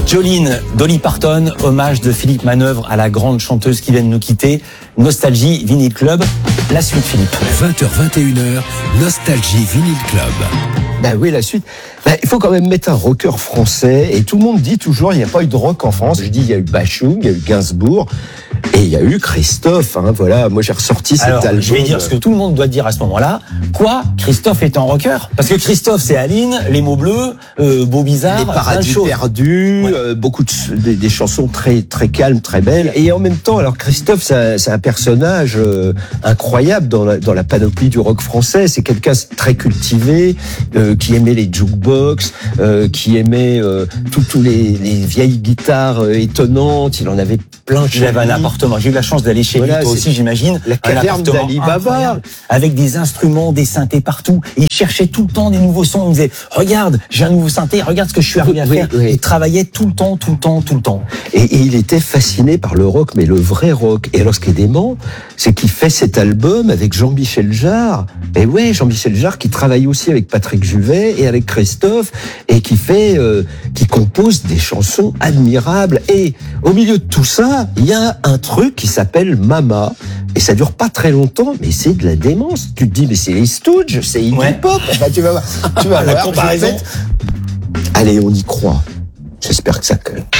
Jolene, Dolly Parton, hommage de Philippe Manœuvre à la grande chanteuse qui vient de nous quitter. Nostalgie, Vinyl Club. La suite, Philippe. 20h, 21h, Nostalgie, Vinyl Club. Ben oui, la suite. Il faut quand même mettre un rocker français. Et tout le monde dit toujours, il n'y a pas eu de rock en France. Je dis, il y a eu Bachung, il y a eu Gainsbourg. Et il y a eu Christophe, Voilà, moi j'ai ressorti cet album. Je vais dire ce que tout le monde doit dire à ce moment-là. Quoi ? Christophe est un rocker ? Parce que Christophe, c'est Aline, Les mots bleus, Beau Bizarre, Les paradis perdus, beaucoup des chansons très très calmes, très belles. Et en même temps, alors Christophe, c'est un personnage incroyable dans la panoplie du rock français. C'est quelqu'un très cultivé, qui aimait les jukebox, qui aimait tous les vieilles guitares étonnantes. Il en avait plein. J'avais un appartement. J'ai eu la chance d'aller chez lui, toi aussi, j'imagine. La caverne d'Ali Baba. Avec des instruments, des synthés partout. Et il cherchait tout le temps des nouveaux sons. Il me disait, regarde, j'ai un nouveau synthé, regarde ce que je suis arrivé à faire. Oui. Il travaillait tout le temps. Et il était fasciné par le rock, mais le vrai rock. Et alors, ce qui est dément, c'est qu'il fait cet album avec Jean-Michel Jarre. Et ouais, Jean-Michel Jarre qui travaille aussi avec Patrick Juvet et avec Christophe et qui compose des chansons admirables. Et au milieu de tout ça, il y a un truc qui s'appelle Mama. Et ça dure pas très longtemps, mais c'est de la démence. Tu te dis, mais c'est les Stooges, c'est Iggy Pop. Enfin, tu vas voir. La comparaison. Allez, on y croit. J'espère que ça colle.